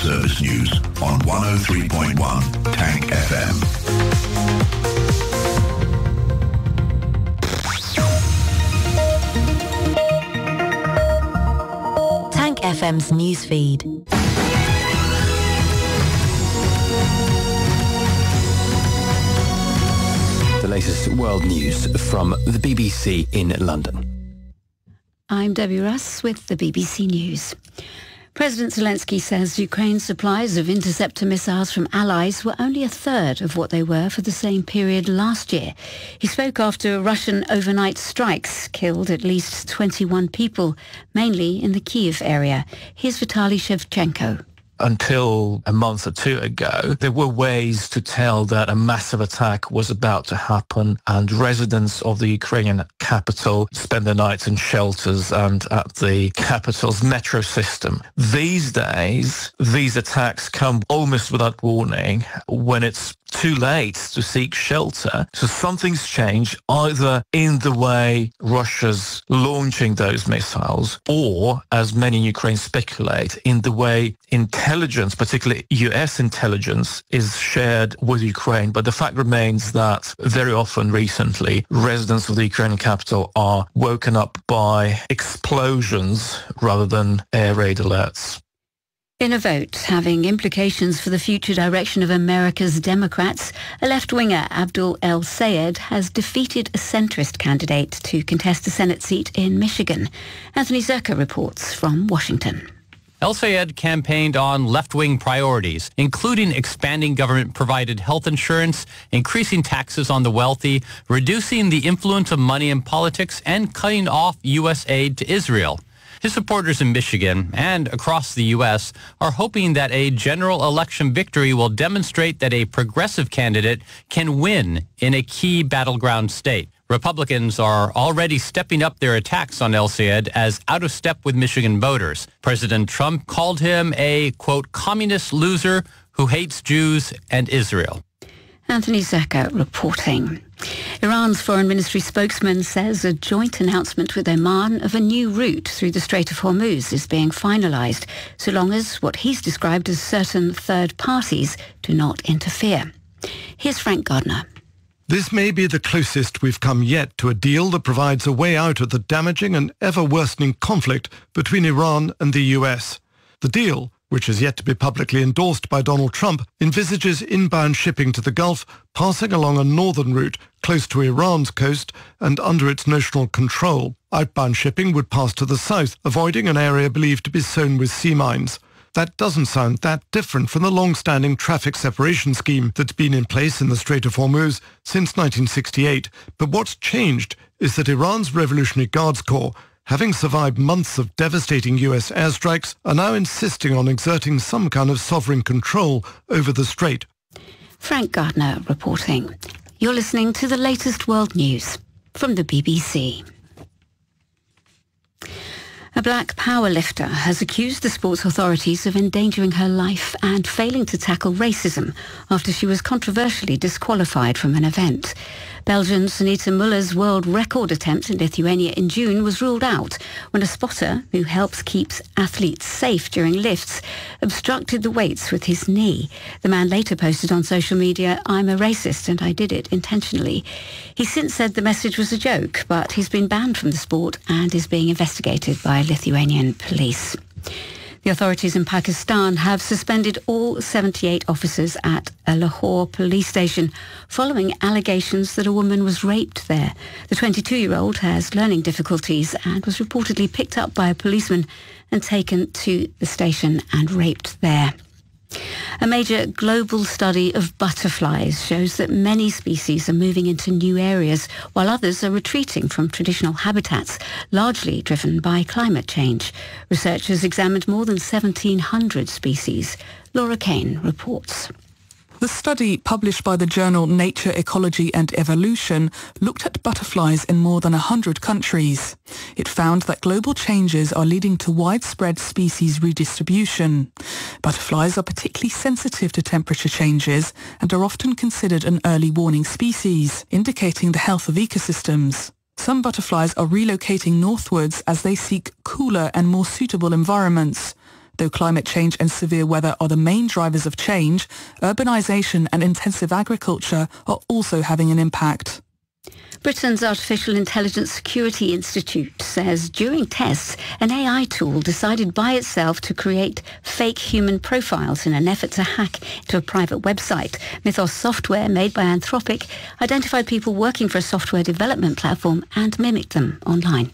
Service News on 103.1 Tank FM. Tank FM's newsfeed. The latest world news from the BBC in London. I'm Debbie Russ with the BBC News. President Zelensky says Ukraine's supplies of interceptor missiles from allies were only a third of what they were for the same period last year. He spoke after Russian overnight strikes killed at least 21 people, mainly in the Kyiv area. Here's Vitaly Shevchenko. Until a month or two ago, there were ways to tell that a massive attack was about to happen, and residents of the Ukrainian capital spend their nights in shelters and at the capital's metro system. These days, these attacks come almost without warning when it's too late to seek shelter. So something's changed either in the way Russia's launching those missiles or, as many in Ukraine speculate, in the way intelligence, particularly US intelligence, is shared with Ukraine. But the fact remains that very often recently, residents of the Ukrainian capital are woken up by explosions rather than air raid alerts. In a vote having implications for the future direction of America's Democrats, a left-winger, Abdul El-Sayed, has defeated a centrist candidate to contest a Senate seat in Michigan. Anthony Zerka reports from Washington. El-Sayed campaigned on left-wing priorities, including expanding government-provided health insurance, increasing taxes on the wealthy, reducing the influence of money in politics, and cutting off U.S. aid to Israel. His supporters in Michigan and across the U.S. are hoping that a general election victory will demonstrate that a progressive candidate can win in a key battleground state. Republicans are already stepping up their attacks on El-Sayed as out of step with Michigan voters. President Trump called him a, quote, communist loser who hates Jews and Israel. Anthony Zerka reporting. Iran's foreign ministry spokesman says a joint announcement with Oman of a new route through the Strait of Hormuz is being finalised, so long as what he's described as certain third parties do not interfere. Here's Frank Gardner. This may be the closest we've come yet to a deal that provides a way out of the damaging and ever-worsening conflict between Iran and the US. The deal, which is yet to be publicly endorsed by Donald Trump, envisages inbound shipping to the Gulf passing along a northern route close to Iran's coast and under its notional control. Outbound shipping would pass to the south, avoiding an area believed to be sown with sea mines. That doesn't sound that different from the long-standing traffic separation scheme that's been in place in the Strait of Hormuz since 1968. But what's changed is that Iran's Revolutionary Guards Corps, having survived months of devastating US airstrikes, are now insisting on exerting some kind of sovereign control over the strait. Frank Gardner reporting. You're listening to the latest world news from the BBC. A black powerlifter has accused the sports authorities of endangering her life and failing to tackle racism after she was controversially disqualified from an event. Belgian Sunita Muller's world record attempt in Lithuania in June was ruled out when a spotter who helps keep athletes safe during lifts obstructed the weights with his knee. The man later posted on social media, "I'm a racist and I did it intentionally." He's since said the message was a joke, but he's been banned from the sport and is being investigated by Lithuanian police. The authorities in Pakistan have suspended all 78 officers at a Lahore police station following allegations that a woman was raped there. The 22-year-old has learning difficulties and was reportedly picked up by a policeman and taken to the station and raped there. A major global study of butterflies shows that many species are moving into new areas, while others are retreating from traditional habitats, largely driven by climate change. Researchers examined more than 1,700 species. Laura Kane reports. The study, published by the journal Nature, Ecology and Evolution, looked at butterflies in more than 100 countries. It found that global changes are leading to widespread species redistribution. Butterflies are particularly sensitive to temperature changes and are often considered an early warning species, indicating the health of ecosystems. Some butterflies are relocating northwards as they seek cooler and more suitable environments. Though climate change and severe weather are the main drivers of change, urbanisation and intensive agriculture are also having an impact. Britain's Artificial Intelligence Security Institute says during tests, an AI tool decided by itself to create fake human profiles in an effort to hack into a private website. Mythos software, made by Anthropic, identified people working for a software development platform and mimicked them online.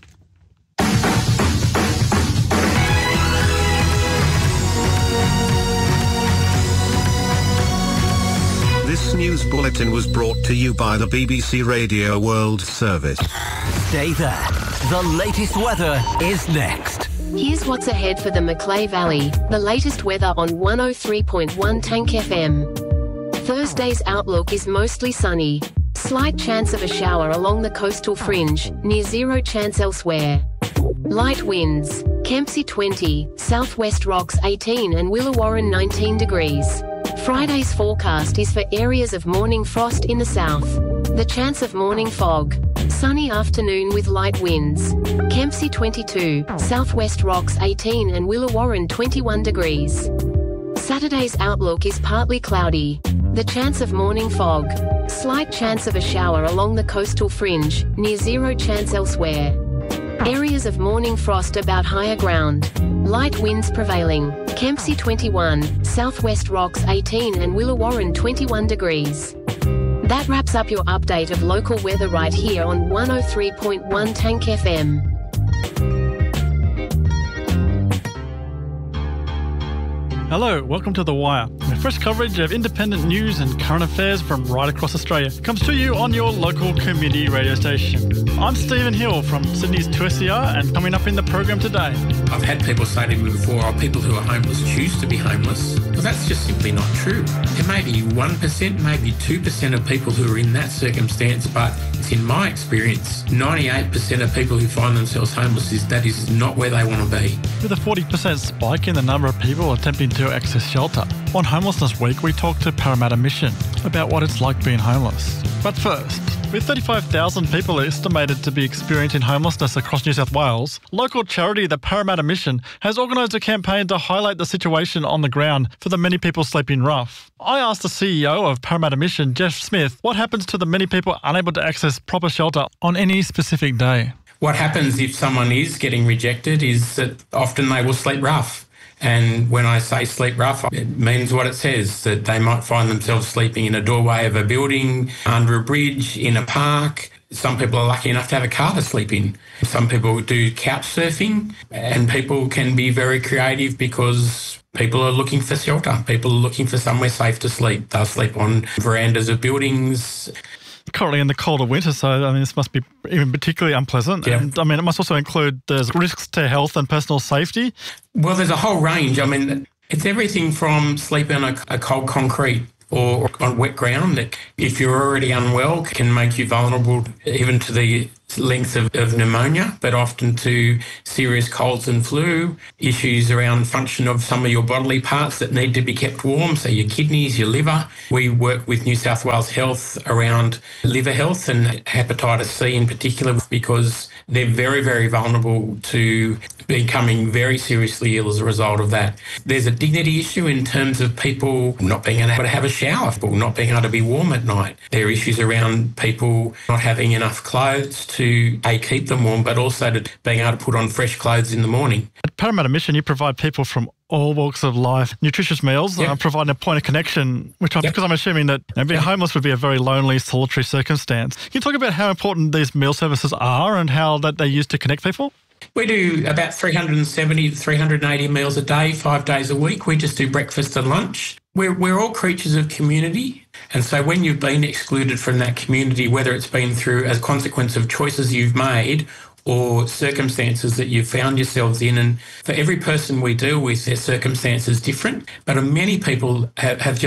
This news bulletin was brought to you by the BBC Radio World Service. Stay there. The latest weather is next. Here's what's ahead for the Macleay Valley. The latest weather on 103.1 Tank FM. Thursday's outlook is mostly sunny. Slight chance of a shower along the coastal fringe, near zero chance elsewhere. Light winds. Kempsey 20, Southwest Rocks 18 and Willawarren 19 degrees. Friday's forecast is for areas of morning frost in the south. The chance of morning fog. Sunny afternoon with light winds. Kempsey 22, Southwest Rocks 18 and Willawarren 21 degrees. Saturday's outlook is partly cloudy. The chance of morning fog. Slight chance of a shower along the coastal fringe, near zero chance elsewhere. Areas of morning frost about higher ground. Light winds prevailing. Kempsey 21, Southwest Rocks 18 and Willawarren 21 degrees. That wraps up your update of local weather right here on 103.1 Tank FM. Hello, welcome to The Wire. Fresh coverage of independent news and current affairs from right across Australia comes to you on your local community radio station. I'm Stephen Hill from Sydney's 2SER, and coming up in the program today. I've had people say to me before, people who are homeless choose to be homeless. Well, that's just simply not true. There may be 1%, maybe 2% of people who are in that circumstance, but it's in my experience, 98% of people who find themselves homeless that is not where they want to be. With a 40% spike in the number of people attempting to access shelter. On Homelessness Week, we talked to Parramatta Mission about what it's like being homeless. But first, with 35,000 people estimated to be experiencing homelessness across New South Wales, local charity the Parramatta Mission has organised a campaign to highlight the situation on the ground for the many people sleeping rough. I asked the CEO of Parramatta Mission, Jeff Smith, what happens to the many people unable to access proper shelter on any specific day. What happens if someone is getting rejected is that often they will sleep rough. And when I say sleep rough, it means what it says, that they might find themselves sleeping in a doorway of a building, under a bridge, in a park. Some people are lucky enough to have a car to sleep in. Some people do couch surfing, and people can be very creative because people are looking for shelter. People are looking for somewhere safe to sleep. They'll sleep on verandas of buildings. Currently in the colder winter, so this must be even particularly unpleasant. Yeah. And it must also include there's risks to health and personal safety. Well, there's a whole range. It's everything from sleeping on a cold concrete or on wet ground that, if you're already unwell, can make you vulnerable even to the length of pneumonia, but often to serious colds and flu, issues around function of some of your bodily parts that need to be kept warm, so your kidneys, your liver. We work with New South Wales Health around liver health and hepatitis C in particular, because they're very, very vulnerable to becoming very seriously ill as a result of that. There's a dignity issue in terms of people not being able to have a shower, people not being able to be warm at night. There are issues around people not having enough clothes to keep them warm, but also to being able to put on fresh clothes in the morning. At Parramatta Mission, you provide people from all walks of life nutritious meals, providing a point of connection, because I'm assuming that being homeless would be a very lonely, solitary circumstance. Can you talk about how important these meal services are and how that they're used to connect people? We do about 370 to 380 meals a day, 5 days a week. We just do breakfast and lunch. We're all creatures of community. And so when you've been excluded from that community, whether it's been through as a consequence of choices you've made or circumstances that you've found yourselves in, and for every person we deal with, their circumstance is different. But many people have just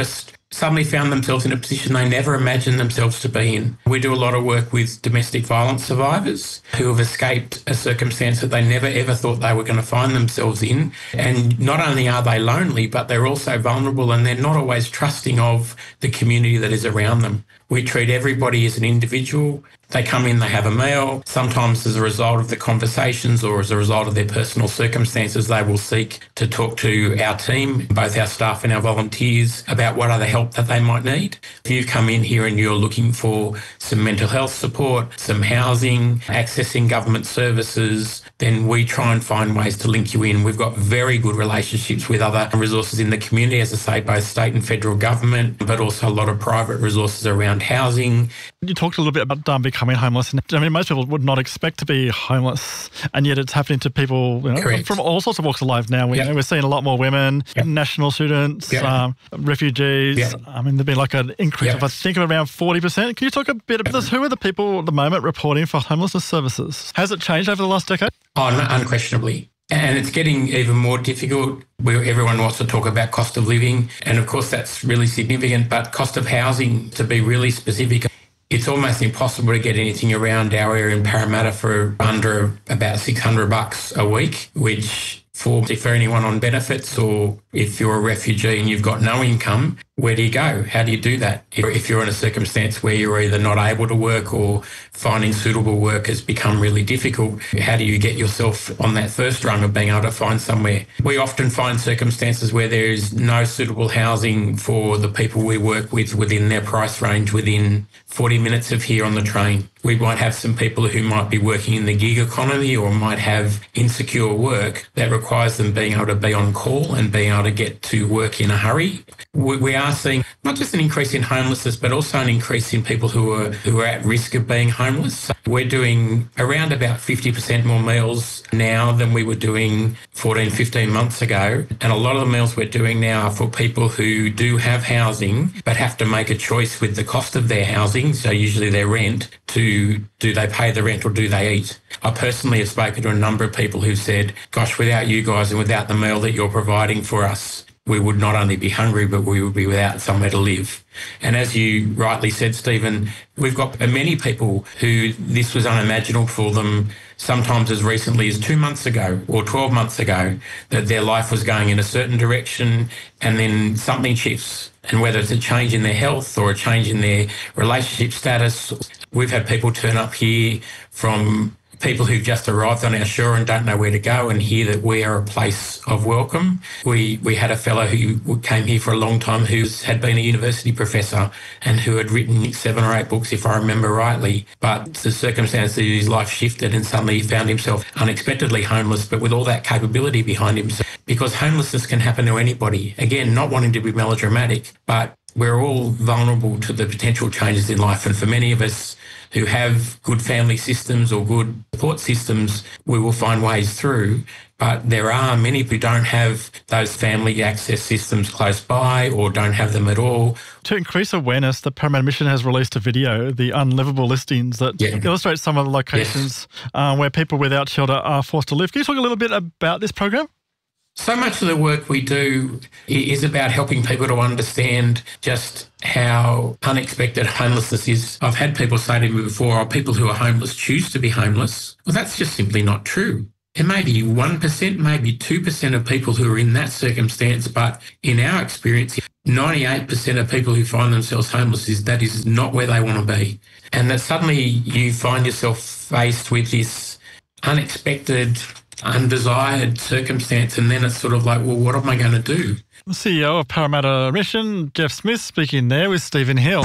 suddenly found themselves in a position they never imagined themselves to be in. We do a lot of work with domestic violence survivors who have escaped a circumstance that they never ever thought they were going to find themselves in. And not only are they lonely, but they're also vulnerable, and they're not always trusting of the community that is around them. We treat everybody as an individual. They come in, they have a meal. Sometimes as a result of the conversations or as a result of their personal circumstances, they will seek to talk to our team, both our staff and our volunteers, about what other help that they might need. If you've come in here and you're looking for some mental health support, some housing, accessing government services, then we try and find ways to link you in. We've got very good relationships with other resources in the community, as I say, both state and federal government, but also a lot of private resources around housing. You talked a little bit about becoming homeless. And, I mean, most people would not expect to be homeless, and yet it's happening to people from all sorts of walks of life now. We're seeing a lot more women, national students, refugees. I mean, there's been like an increase of, I think, of around 40%. Can you talk a bit about this? Who are the people at the moment reporting for homelessness services? Has it changed over the last decade? Oh, unquestionably. And it's getting even more difficult where everyone wants to talk about cost of living. And of course, that's really significant. But cost of housing, to be really specific, it's almost impossible to get anything around our area in Parramatta for under about $600 a week, which for anyone on benefits, or if you're a refugee and you've got no income, where do you go? How do you do that? If you're in a circumstance where you're either not able to work or finding suitable work has become really difficult, how do you get yourself on that first rung of being able to find somewhere? We often find circumstances where there is no suitable housing for the people we work with within their price range, within 40 minutes of here on the train. We might have some people who might be working in the gig economy or might have insecure work that requires them being able to be on call and being able to get to work in a hurry. We are seeing not just an increase in homelessness, but also an increase in people who are at risk of being homeless. So we're doing around about 50% more meals now than we were doing 14, 15 months ago. And a lot of the meals we're doing now are for people who do have housing but have to make a choice with the cost of their housing, so usually their rent, to do they pay the rent or do they eat? I personally have spoken to a number of people who've said, gosh, without you guys and without the meal that you're providing for us, we would not only be hungry, but we would be without somewhere to live. And as you rightly said, Stephen, we've got many people who this was unimaginable for them, sometimes as recently as 2 months ago or 12 months ago, that their life was going in a certain direction and then something shifts. And whether it's a change in their health or a change in their relationship status, we've had people turn up here from people who've just arrived on our shore and don't know where to go and hear that we are a place of welcome. We had a fellow who came here for a long time who had been a university professor and who had written 7 or 8 books, if I remember rightly. But the circumstances of his life shifted and suddenly he found himself unexpectedly homeless, but with all that capability behind him. Because homelessness can happen to anybody. Again, not wanting to be melodramatic, but we're all vulnerable to the potential changes in life. And for many of us who have good family systems or good support systems, we will find ways through. But there are many who don't have those family access systems close by or don't have them at all. To increase awareness, the Parramatta Mission has released a video, the Unlivable Listings, that illustrates some of the locations where people without shelter are forced to live. Can you talk a little bit about this program? So much of the work we do is about helping people to understand just how unexpected homelessness is. I've had people say to me before, people who are homeless choose to be homeless. Well, that's just simply not true. There may be 1%, maybe 2% of people who are in that circumstance, but in our experience, 98% of people who find themselves homeless that is not where they want to be. And that suddenly you find yourself faced with this unexpected, undesired circumstance, and then it's sort of like, well, what am I going to do? The CEO of Parramatta Mission, Jeff Smith, speaking there with Stephen Hill.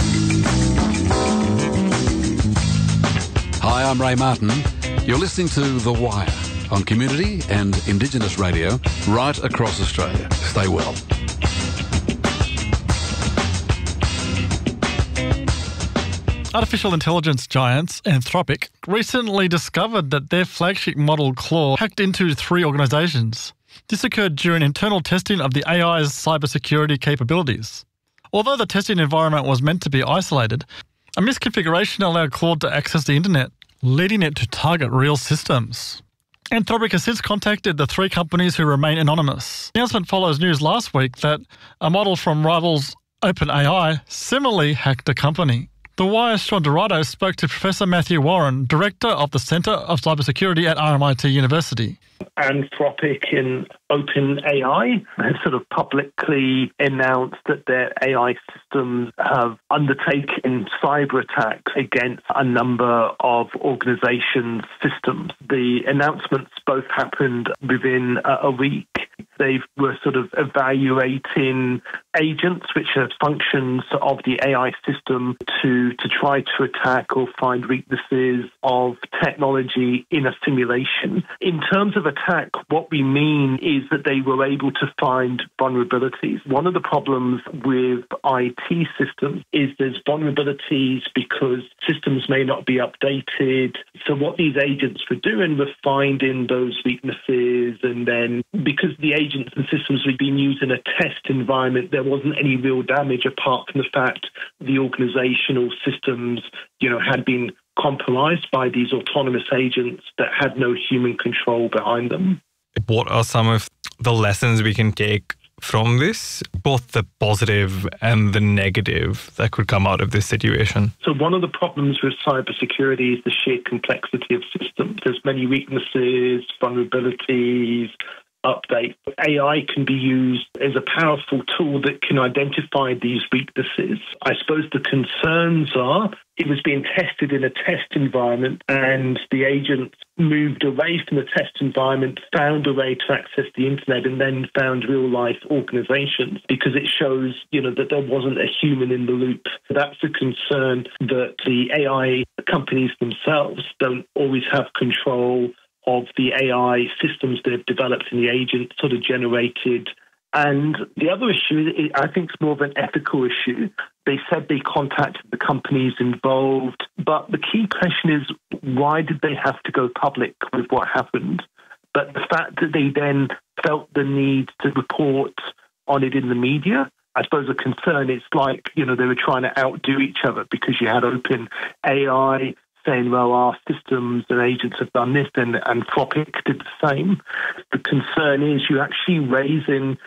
Hi, I'm Ray Martin. You're listening to The Wire on Community and Indigenous Radio right across Australia. Stay well. Artificial intelligence giants Anthropic recently discovered that their flagship model Claude hacked into 3 organisations. This occurred during internal testing of the AI's cybersecurity capabilities. Although the testing environment was meant to be isolated, a misconfiguration allowed Claude to access the internet, leading it to target real systems. Anthropic has since contacted the 3 companies who remain anonymous. The announcement follows news last week that a model from rivals OpenAI similarly hacked a company. The Wire's Sean Dorado spoke to Professor Matthew Warren, Director of the Centre of Cybersecurity at RMIT University. Anthropic and OpenAI have sort of publicly announced that their AI systems have undertaken cyber attacks against a number of organizations' systems. The announcements both happened within a week. They were sort of evaluating agents, which are functions of the AI system, to try to attack or find weaknesses of technology in a simulation. In terms of attack, what we mean is that they were able to find vulnerabilities. One of the problems with IT systems is there's vulnerabilities because systems may not be updated. So what these agents were doing was finding those weaknesses, and then because the agents and systems were being used in a test environment, there wasn't any real damage apart from the fact the organizational systems, had been compromised by these autonomous agents that had no human control behind them. What are some of the lessons we can take from this, both the positive and the negative that could come out of this situation? So one of the problems with cybersecurity is the sheer complexity of systems. There's many weaknesses, vulnerabilities, updates. AI can be used as a powerful tool that can identify these weaknesses. I suppose the concerns are it was being tested in a test environment, and the agents moved away from the test environment, found a way to access the internet, and then found real-life organizations because it shows, that there wasn't a human in the loop. That's a concern that the AI companies themselves don't always have control of the AI systems they've developed and the agent sort of generated. And the other issue, I think, is more of an ethical issue. They said they contacted the companies involved, but the key question is, why did they have to go public with what happened? But the fact that they then felt the need to report on it in the media, I suppose a concern is like, they were trying to outdo each other because you had OpenAI saying, well, our systems and agents have done this, and Anthropic did the same. The concern is you're actually raising,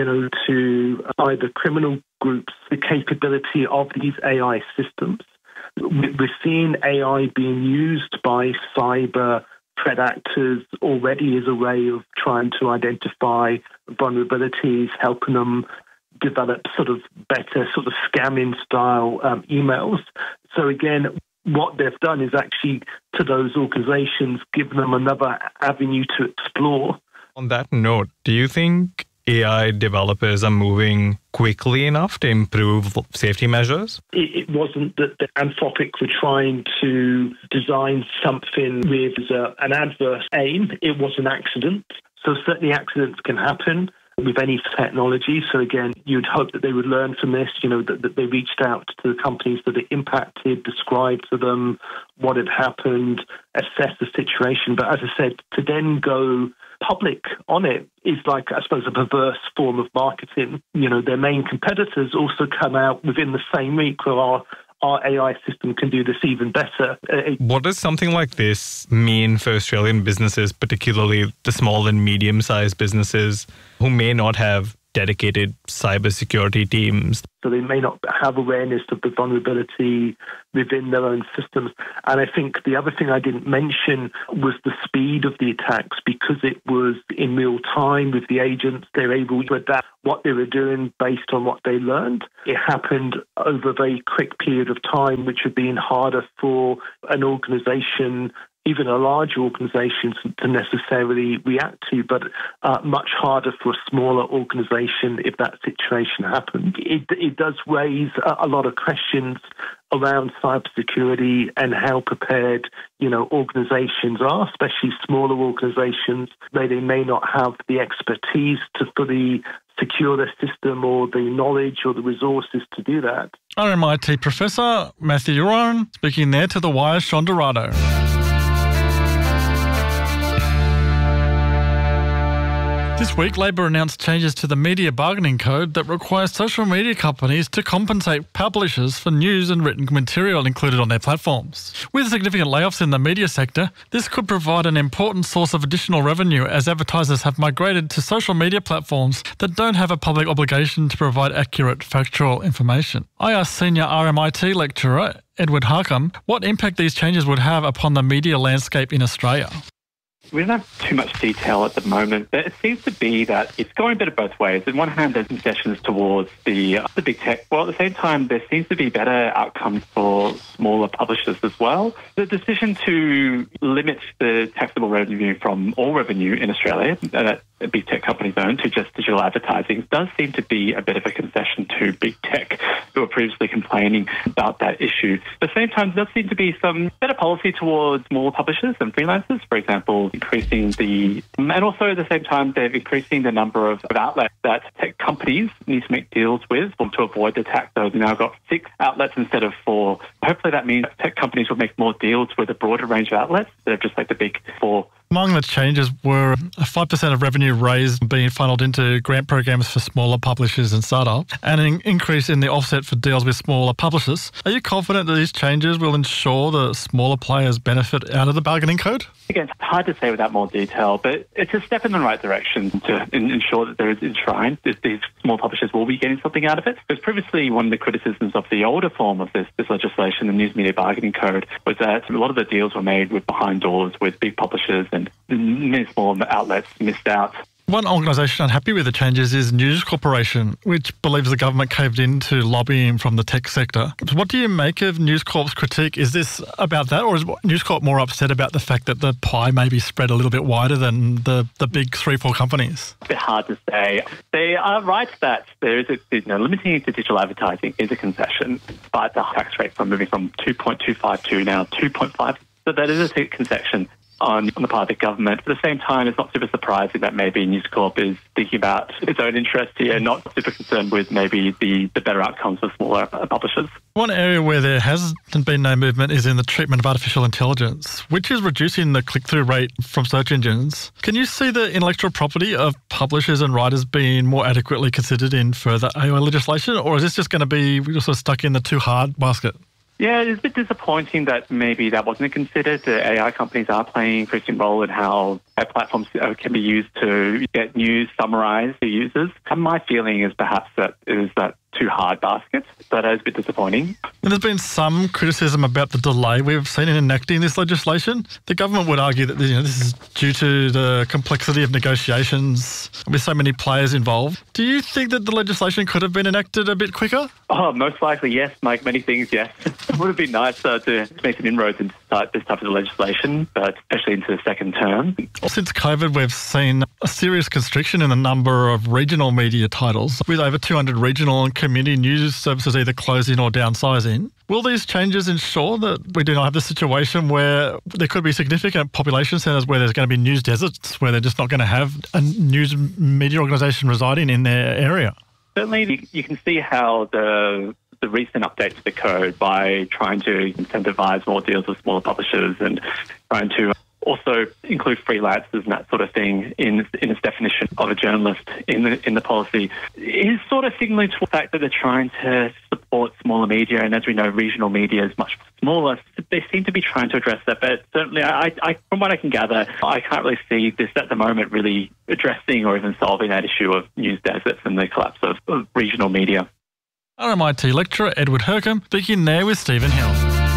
to either criminal groups the capability of these AI systems. We're seeing AI being used by cyber threat actors already as a way of trying to identify vulnerabilities, helping them develop sort of better sort of scamming style emails. So again, what they've done is actually, to those organizations, given them another avenue to explore. On that note, do you think AI developers are moving quickly enough to improve safety measures? It wasn't that the Anthropic were trying to design something with an adverse aim. It was an accident. So certainly accidents can happen with any technology. So again, you'd hope that they would learn from this, that they reached out to the companies that it impacted, described to them what had happened, assess the situation. But as I said, to then go public on it is like, I suppose, a perverse form of marketing. Their main competitors also come out within the same week where our AI system can do this even better. What does something like this mean for Australian businesses, particularly the small and medium-sized businesses who may not have dedicated cybersecurity teams? So they may not have awareness of the vulnerability within their own systems. And I think the other thing I didn't mention was the speed of the attacks, because it was in real time with the agents. They were able to adapt what they were doing based on what they learned. It happened over a very quick period of time, which would be harder for an organization, even a large organisation, to necessarily react to, but much harder for a smaller organisation if that situation happened. It does raise a lot of questions around cybersecurity and how prepared, organisations are, especially smaller organisations, where they may not have the expertise to fully secure their system or the knowledge or the resources to do that. RMIT Professor Matthew Warren speaking there to The Wire's Sean Dorado. This week, Labor announced changes to the Media Bargaining Code that requires social media companies to compensate publishers for news and written material included on their platforms. With significant layoffs in the media sector, this could provide an important source of additional revenue as advertisers have migrated to social media platforms that don't have a public obligation to provide accurate factual information. I asked senior RMIT lecturer Edward Harcombe what impact these changes would have upon the media landscape in Australia. We don't have too much detail at the moment, but it seems to be that it's going a bit of both ways. On one hand, there's concessions towards the big tech, while at the same time, there seems to be better outcomes for smaller publishers as well. The decision to limit the taxable revenue from all revenue in Australia that big tech companies own to just digital advertising does seem to be a bit of a concession to big tech, who were previously complaining about that issue. At the same time, there does seem to be some better policy towards smaller publishers and freelancers, for example, and also at the same time, they're increasing the number of outlets that tech companies need to make deals with to avoid the tax. So they've now got 6 outlets instead of 4. Hopefully that means tech companies will make more deals with a broader range of outlets instead of just like the big 4. Among the changes were a 5% of revenue raised being funneled into grant programs for smaller publishers and startups, and an increase in the offset for deals with smaller publishers. Are you confident that these changes will ensure that smaller players benefit out of the bargaining code? Again, it's hard to say without more detail, but it's a step in the right direction to ensure that there is enshrined that these small publishers will be getting something out of it. Because previously, one of the criticisms of the older form of this legislation, the News Media Bargaining Code, was that a lot of the deals were made with behind doors with big publishers, and many small outlets missed out. One organisation unhappy with the changes is News Corporation, which believes the government caved into lobbying from the tech sector. What do you make of News Corp's critique? Is this about that, or is News Corp more upset about the fact that the pie may be spread a little bit wider than the big 3-4 companies? It's a bit hard to say. They are right that there is limiting it to digital advertising is a concession, but the tax rate moving from 2.25 to now 2.5, so that is a concession on the part of the government. At the same time, it's not super surprising that maybe News Corp is thinking about its own interest here, not super concerned with maybe the better outcomes for smaller publishers. One area where there hasn't been no movement is in the treatment of artificial intelligence, which is reducing the click-through rate from search engines. Can you see the intellectual property of publishers and writers being more adequately considered in further AI legislation, or is this just going to be sort of stuck in the too hard basket? Yeah, it's a bit disappointing that maybe that wasn't considered. The AI companies are playing an increasing role in how platforms can be used to get news summarised to users. And my feeling is perhaps that it is that too hard basket. So that is a bit disappointing. And there's been some criticism about the delay we've seen in enacting this legislation. The government would argue that this is due to the complexity of negotiations with so many players involved. Do you think that the legislation could have been enacted a bit quicker? Oh, most likely, yes. Like many things, yes. It would have been nice to make some inroads into this type of legislation, but especially into the second term. Since COVID, we've seen a serious constriction in the number of regional media titles, with over 200 regional and community news services either closing or downsizing. Will these changes ensure that we do not have the situation where there could be significant population centres where there's going to be news deserts, where they're just not going to have a news media organisation residing in their area? Certainly, you can see how the recent update to the code by trying to incentivise more deals with smaller publishers and trying to also include freelancers and that sort of thing in its definition of a journalist in the policy is sort of signaling to the fact that they're trying to support smaller media, and as we know, regional media is much smaller. They seem to be trying to address that, but certainly, I from what I can gather, I can't really see this at the moment really addressing or even solving that issue of news deserts and the collapse of regional media. RMIT lecturer Edward Harcombe speaking there with Stephen Hill.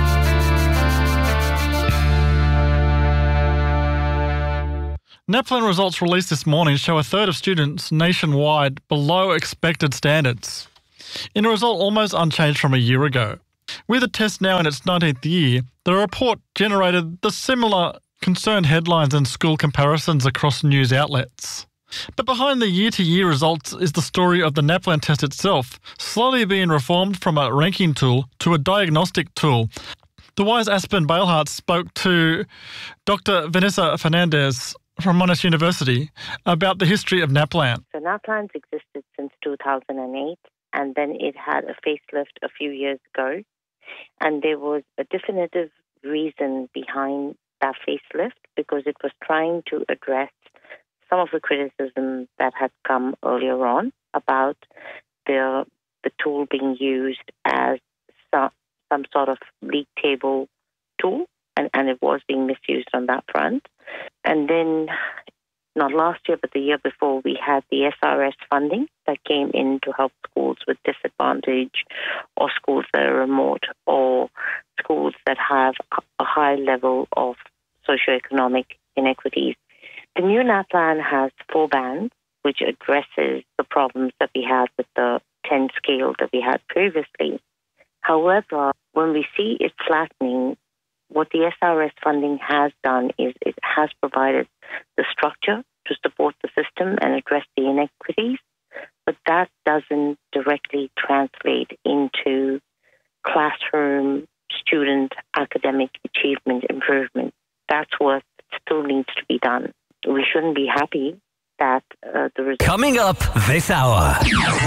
NAPLAN results released this morning show a third of students nationwide below expected standards, in a result almost unchanged from a year ago. With the test now in its 19th year, the report generated the similar concerned headlines and school comparisons across news outlets. But behind the year-to-year results is the story of the NAPLAN test itself, slowly being reformed from a ranking tool to a diagnostic tool. The wise Aspen Bailhart spoke to Dr. Vanessa Fernandez from Monash University about the history of NAPLAN. So NAPLAN's existed since 2008, and then it had a facelift a few years ago. And there was a definitive reason behind that facelift, because it was trying to address some of the criticism that had come earlier on about the tool being used as some sort of league table tool, and it was being misused on that front. And then, not last year, but the year before, we had the SRS funding that came in to help schools with disadvantage, or schools that are remote, or schools that have a high level of socioeconomic inequities. The new NAPLAN has 4 bands, which addresses the problems that we had with the 10 scale that we had previously. However, when we see it flattening, what the SRS funding has done is it has provided the structure to support the system and address the inequities, but that doesn't directly translate into classroom student academic achievement improvement. That's what still needs to be done. We shouldn't be happy that the results... Coming up this hour.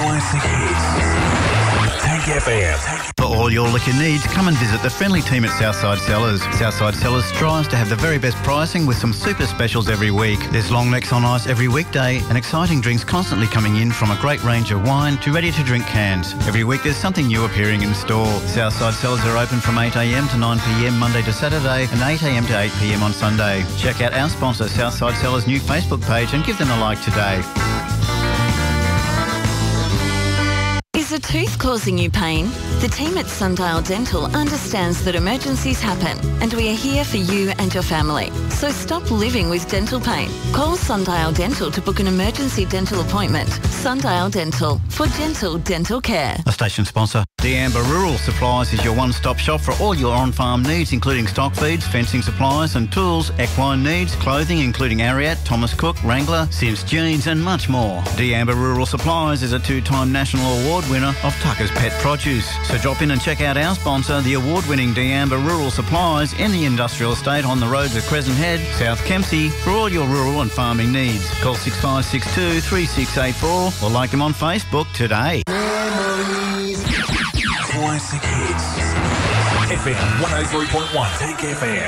Tank FM. For all your liquor needs, come and visit the friendly team at Southside Cellars. Southside Cellars strives to have the very best pricing with some super specials every week. There's long necks on ice every weekday and exciting drinks constantly coming in, from a great range of wine to ready-to-drink cans. Every week there's something new appearing in store. Southside Cellars are open from 8 a.m. to 9 p.m. Monday to Saturday and 8 a.m. to 8 p.m. on Sunday. Check out our sponsor Southside Cellars' new Facebook page and give them a like today. Is a tooth causing you pain? The team at Sundial Dental understands that emergencies happen, and we are here for you and your family. So stop living with dental pain. Call Sundial Dental to book an emergency dental appointment. Sundial Dental, for gentle dental care. A station sponsor. D'Amber Rural Supplies is your one-stop shop for all your on-farm needs, including stock feeds, fencing supplies and tools, equine needs, clothing including Ariat, Thomas Cook, Wrangler, Sims Jeans and much more. D'Amber Rural Supplies is a 2-time national award winner of Tucker's Pet Produce. So drop in and check out our sponsor, the award-winning D'Amber Rural Supplies, in the industrial estate on the roads of Crescent Head, South Kempsey, for all your rural and farming needs. Call 6562 3684 or like them on Facebook today. Classic hits. FM 103.1. Tank FM.